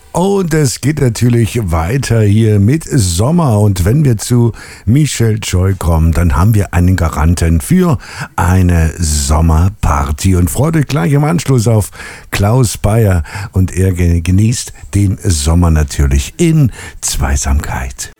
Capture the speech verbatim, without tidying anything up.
Und es geht natürlich weiter hier mit Sommer. Und wenn wir zu Michelle Joy kommen, dann haben wir einen Garanten für eine Sommerparty. Und freut euch gleich im Anschluss auf Klaus Bayer. Und er genießt den Sommer natürlich in Zweisamkeit.